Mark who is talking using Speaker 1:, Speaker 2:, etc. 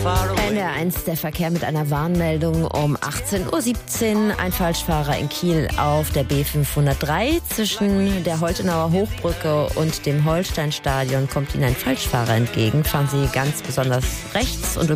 Speaker 1: NDR1, der Verkehr mit einer Warnmeldung um 18:17 Uhr. Ein Falschfahrer in Kiel auf der B503. Zwischen der Holtenauer Hochbrücke und dem Holsteinstadion kommt Ihnen ein Falschfahrer entgegen. Fahren Sie ganz besonders rechts und